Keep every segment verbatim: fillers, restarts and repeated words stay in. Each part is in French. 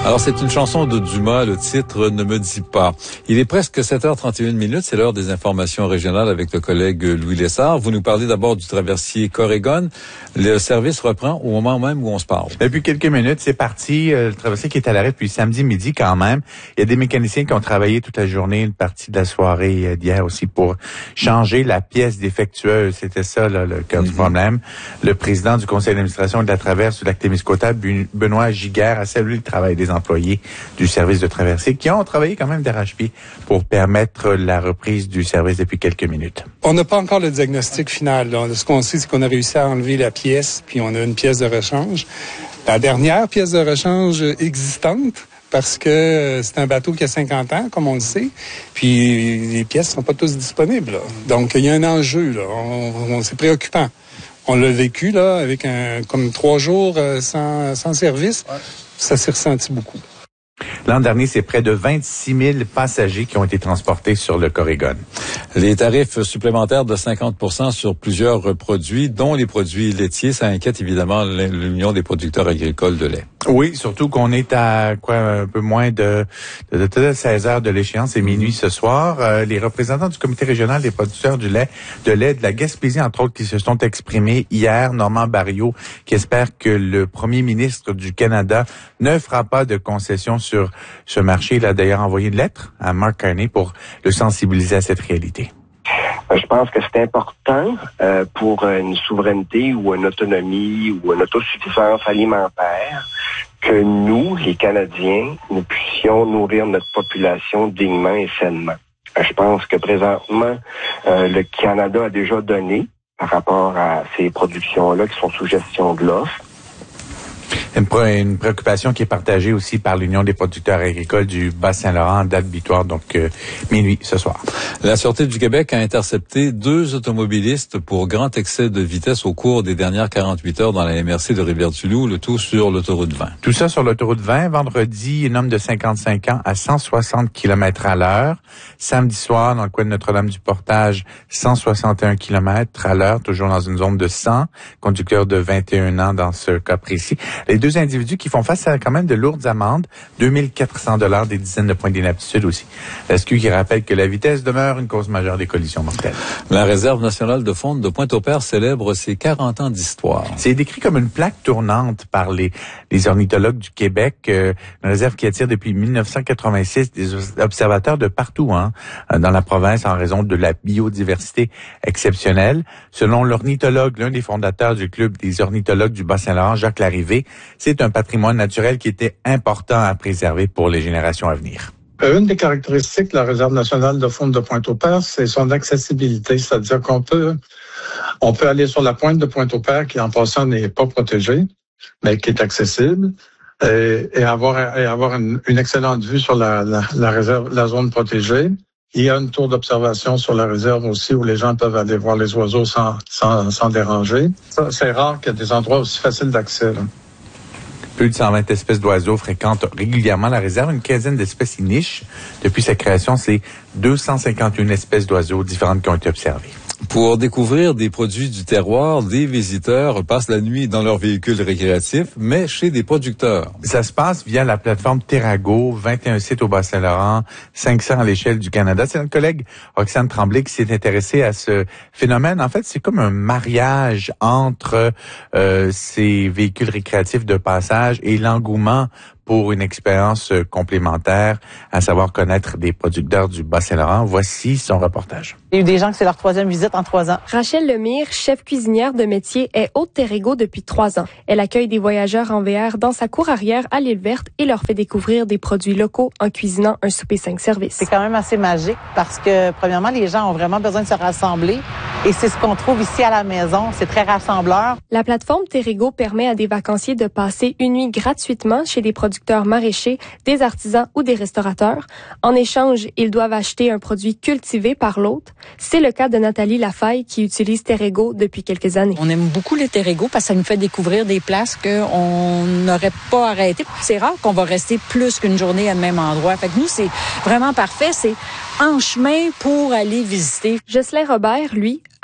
Alors, c'est une chanson de Dumas, le titre ne me dit pas. Il est presque sept heures trente et une minutes, c'est l'heure des informations régionales avec le collègue Louis Lessard. Vous nous parlez d'abord du traversier Corrigan. Le service reprend au moment même où on se parle. Depuis quelques minutes, c'est parti. Le traversier qui est à l'arrêt depuis samedi midi quand même. Il y a des mécaniciens qui ont travaillé toute la journée, une partie de la soirée d'hier aussi pour changer la pièce défectueuse. C'était ça là, le cœur mm-hmm. du problème. Le président du conseil d'administration de la Traverse du lac Témiscouata, Benoît Giguère, a salué le travail des employés du service de traversée qui ont travaillé quand même d'arrache-pied pour permettre la reprise du service depuis quelques minutes. On n'a pas encore le diagnostic final. Là. Ce qu'on sait, c'est qu'on a réussi à enlever la pièce, puis on a une pièce de rechange. La dernière pièce de rechange existante, parce que c'est un bateau qui a cinquante ans, comme on le sait, puis les pièces sont pas tous disponibles. Là. Donc, il y a un enjeu. Là. On, on, c'est préoccupant. On l'a vécu là avec un comme trois jours euh, sans, sans service. Ouais. Ça s'est ressenti beaucoup. L'an dernier, c'est près de vingt-six mille passagers qui ont été transportés sur le Corrigan. Les tarifs supplémentaires de cinquante pour cent sur plusieurs produits, dont les produits laitiers, ça inquiète évidemment l'Union des producteurs agricoles de lait. Oui, surtout qu'on est à quoi un peu moins de, de, de seize heures de l'échéance, c'est minuit ce soir. Euh, les représentants du comité régional des producteurs du lait, de lait de la Gaspésie, entre autres, qui se sont exprimés hier, Normand Barrio, qui espère que le premier ministre du Canada ne fera pas de concessions sur ce marché. Il a d'ailleurs envoyé une lettre à Mark Carney pour le sensibiliser à cette réalité. Je pense que c'est important euh, pour une souveraineté ou une autonomie ou une autosuffisance alimentaire que nous, les Canadiens, nous puissions nourrir notre population dignement et sainement. Je pense que présentement, euh, le Canada a déjà donné par rapport à ces productions-là qui sont sous gestion de l'offre. Une, pré- une préoccupation qui est partagée aussi par l'Union des producteurs agricoles du Bas-Saint-Laurent, date butoir, donc euh, minuit ce soir. La Sûreté du Québec a intercepté deux automobilistes pour grand excès de vitesse au cours des dernières quarante-huit heures dans la M R C de Rivière-du-Loup, le tout sur l'autoroute vingt. Tout ça sur l'autoroute vingt. Vendredi, un homme de cinquante-cinq ans à cent soixante kilomètres à l'heure. Samedi soir, dans le coin de Notre-Dame-du-Portage, cent soixante et un kilomètres à l'heure, toujours dans une zone de cent. Conducteur de vingt et un ans dans ce cas précis. Les deux individus qui font face à quand même de lourdes amendes, deux mille quatre cents dollars, des dizaines de points d'inaptitude aussi. La S Q qui rappelle que la vitesse demeure une cause majeure des collisions mortelles. La Réserve nationale de faune de Pointe-au-Père célèbre ses quarante ans d'histoire. C'est décrit comme une plaque tournante par les, les ornithologues du Québec, euh, une réserve qui attire depuis mille neuf cent quatre-vingt-six des observateurs de partout hein, dans la province en raison de la biodiversité exceptionnelle. Selon l'ornithologue, l'un des fondateurs du club des ornithologues du Bas-Saint-Laurent, Jacques Larrivé, c'est un patrimoine naturel qui était important à préserver pour les générations à venir. Une des caractéristiques de la Réserve nationale de faune de Pointe-au-Père, c'est son accessibilité, c'est-à-dire qu'on peut, on peut aller sur la pointe de Pointe-au-Père qui, en passant, n'est pas protégée, mais qui est accessible, et, et avoir, et avoir une, une excellente vue sur la, la, la réserve, la zone protégée. Il y a une tour d'observation sur la réserve aussi où les gens peuvent aller voir les oiseaux sans, sans, sans déranger. Ça, c'est rare qu'il y ait des endroits aussi faciles d'accès, là. Plus de cent vingt espèces d'oiseaux fréquentent régulièrement la réserve. Une quinzaine d'espèces y nichent. Depuis sa création, c'est deux cent cinquante et une espèces d'oiseaux différentes qui ont été observées. Pour découvrir des produits du terroir, des visiteurs passent la nuit dans leurs véhicules récréatifs, mais chez des producteurs. Ça se passe via la plateforme Terrago, vingt et un sites au Bas-Saint-Laurent, cinq cents à l'échelle du Canada. C'est notre collègue Roxane Tremblay qui s'est intéressée à ce phénomène. En fait, c'est comme un mariage entre euh, ces véhicules récréatifs de passage et l'engouement pour une expérience complémentaire, à savoir connaître des producteurs du Bas-Saint-Laurent. Voici son reportage. Il y a eu des gens que c'est leur troisième visite en trois ans. Rachel Lemire, chef cuisinière de métier, est hôte Terrago depuis trois ans. Elle accueille des voyageurs en V R dans sa cour arrière à l'île Verte et leur fait découvrir des produits locaux en cuisinant un souper cinq services. C'est quand même assez magique parce que, premièrement, les gens ont vraiment besoin de se rassembler et c'est ce qu'on trouve ici à la maison. C'est très rassembleur. La plateforme Terrago permet à des vacanciers de passer une nuit gratuitement chez des producteurs maraîchers, des artisans ou des restaurateurs. En échange, ils doivent acheter un produit cultivé par l'hôte. C'est le cas de Nathalie Lafaille qui utilise Terrago depuis quelques années. On aime beaucoup le Terrago parce que ça nous fait découvrir des places qu'on n'aurait pas arrêtées. C'est rare qu'on va rester plus qu'une journée à le même endroit. Fait que nous, c'est vraiment parfait. C'est en chemin pour aller visiter. Jocelyn Robert, lui,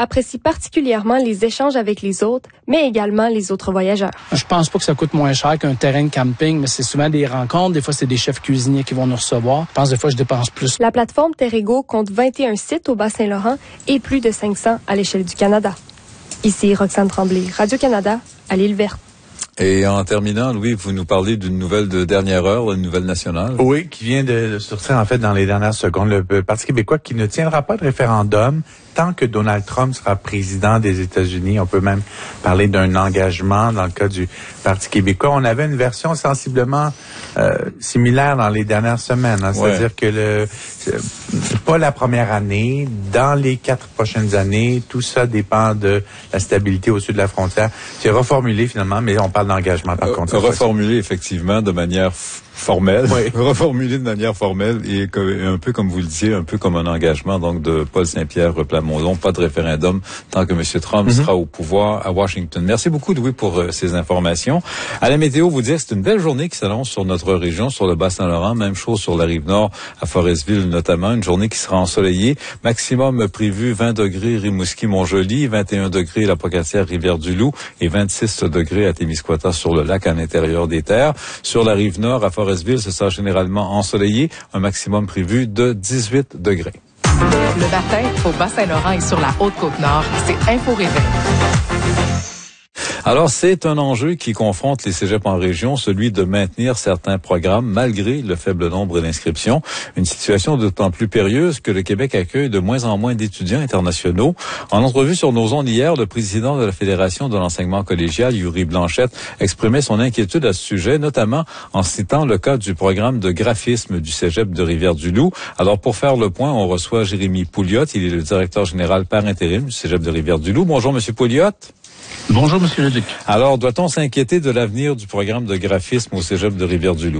apprécie particulièrement les échanges avec les autres, mais également les autres voyageurs. Je pense pas que ça coûte moins cher qu'un terrain de camping, mais c'est souvent des rencontres. Des fois, c'est des chefs cuisiniers qui vont nous recevoir. Je pense des fois, je dépense plus. La plateforme Terrego compte vingt et un sites au Bas-Saint-Laurent et plus de cinq cents à l'échelle du Canada. Ici Roxane Tremblay, Radio-Canada, à l'île Verte. Et en terminant, Louis, vous nous parlez d'une nouvelle de dernière heure, une nouvelle nationale. Oui, qui vient de sortir en fait dans les dernières secondes. Le Parti québécois qui ne tiendra pas de référendum tant que Donald Trump sera président des États-Unis. On peut même parler d'un engagement dans le cas du Parti québécois. On avait une version sensiblement euh, similaire dans les dernières semaines. Hein. Ouais. C'est-à-dire que le pas la première année, dans les quatre prochaines années, tout ça dépend de la stabilité au sud de la frontière. C'est reformulé finalement, mais on parle d'engagement par euh, contre. Reformulé effectivement de manière formelle, oui. reformulé de manière formelle et un peu comme vous le disiez, un peu comme un engagement donc de Paul Saint-Pierre Plamondon, pas de référendum tant que M. Trump mm-hmm. sera au pouvoir à Washington. Merci beaucoup Louis pour euh, ces informations. À la météo, vous dire c'est une belle journée qui s'annonce sur notre région, sur le Bas-Saint-Laurent, même chose sur la Rive-Nord, à Forestville notamment, une journée qui sera ensoleillée, maximum prévu vingt degrés Rimouski-Montjoly, vingt et un degrés La Pocatière, Rivière-du-Loup et vingt-six degrés à Témiscouata sur le lac à l'intérieur des terres. Sur la Rive-Nord, à Forestville, ce sera généralement ensoleillé, un maximum prévu de dix-huit degrés. Le matin, au Bas-Saint-Laurent et sur la Haute-Côte-Nord, c'est Info Réveil. Alors, c'est un enjeu qui confronte les cégeps en région, celui de maintenir certains programmes malgré le faible nombre d'inscriptions. Une situation d'autant plus périlleuse que le Québec accueille de moins en moins d'étudiants internationaux. En entrevue sur nos ondes hier, le président de la Fédération de l'enseignement collégial, Yuri Blanchette, exprimait son inquiétude à ce sujet, notamment en citant le cas du programme de graphisme du cégep de Rivière-du-Loup. Alors, pour faire le point, on reçoit Jérémy Pouliot. Il est le directeur général par intérim du cégep de Rivière-du-Loup. Bonjour, Monsieur Pouliot. Bonjour, Monsieur Leduc. Alors, doit-on s'inquiéter de l'avenir du programme de graphisme au cégep de Rivière-du-Loup?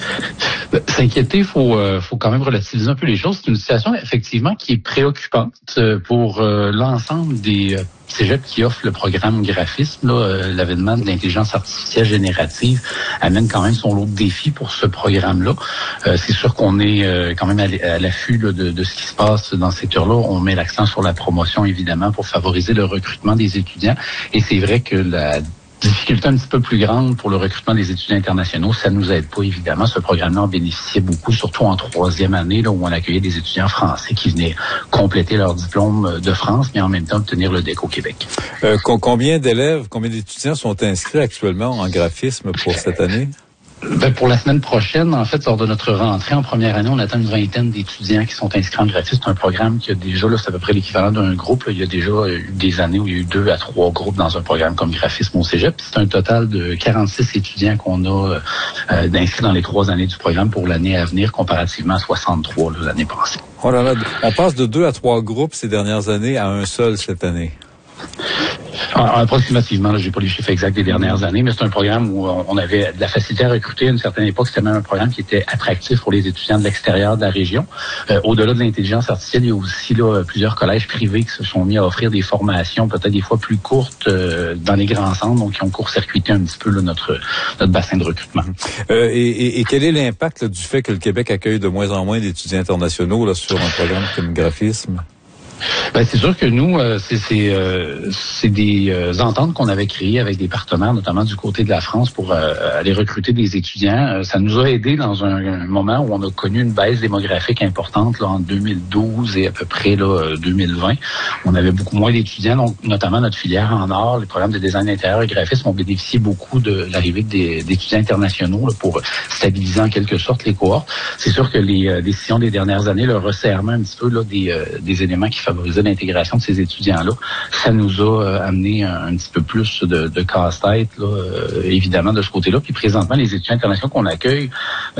S'inquiéter, il faut, euh, faut quand même relativiser un peu les choses. C'est une situation, effectivement, qui est préoccupante pour euh, l'ensemble des euh, cégeps qui offrent le programme graphisme. Là, euh, l'avènement de l'intelligence artificielle générative amène quand même son lot de défis pour ce programme-là. Euh, c'est sûr qu'on est euh, quand même à l'affût là, de, de ce qui se passe dans ce secteur-là. On met l'accent sur la promotion, évidemment, pour favoriser le recrutement des étudiants. Et c'est vrai que la difficulté un petit peu plus grande pour le recrutement des étudiants internationaux, ça nous aide pas, évidemment. Ce programme-là en bénéficiait beaucoup, surtout en troisième année, là, où on accueillait des étudiants français qui venaient compléter leur diplôme de France, mais en même temps obtenir le D E C au Québec. Euh, combien d'élèves, combien d'étudiants sont inscrits actuellement en graphisme pour cette année? Ben pour la semaine prochaine, en fait, lors de notre rentrée en première année, on attend une vingtaine d'étudiants qui sont inscrits en graphisme. C'est un programme qui a déjà, là, c'est à peu près l'équivalent d'un groupe. Là. Il y a déjà eu des années où il y a eu deux à trois groupes dans un programme comme graphisme au cégep. C'est un total de quarante-six étudiants qu'on a euh, d'inscrits dans les trois années du programme pour l'année à venir, comparativement à soixante-trois là, l'année passée. Oh là là, on passe de deux à trois groupes ces dernières années à un seul cette année. Approximativement, là, j'ai pas les chiffres exacts des dernières années, mais c'est un programme où on avait de la facilité à recruter. À une certaine époque, c'était même un programme qui était attractif pour les étudiants de l'extérieur de la région. Euh, au-delà de l'intelligence artificielle, il y a aussi là plusieurs collèges privés qui se sont mis à offrir des formations peut-être des fois plus courtes euh, dans les grands centres, donc qui ont court-circuité un petit peu là, notre notre bassin de recrutement. Euh, et, et, et quel est l'impact là, du fait que le Québec accueille de moins en moins d'étudiants internationaux là, sur un programme comme graphisme? Ben c'est sûr que nous, euh, c'est c'est euh, c'est des euh, ententes qu'on avait créées avec des partenaires, notamment du côté de la France, pour euh, aller recruter des étudiants. Euh, ça nous a aidé dans un, un moment où on a connu une baisse démographique importante là en deux mille douze et à peu près là deux mille vingt. On avait beaucoup moins d'étudiants, donc notamment notre filière en art, les programmes de design intérieur et graphisme ont bénéficié beaucoup de l'arrivée des, d'étudiants internationaux là, pour stabiliser en quelque sorte les cohortes. C'est sûr que les euh, décisions des dernières années, le resserrement un petit peu là des euh, des éléments qui favoriser l'intégration de ces étudiants-là, ça nous a euh, amené un, un petit peu plus de, de casse-tête, là, euh, évidemment, de ce côté-là. Puis présentement, les étudiants internationaux qu'on accueille,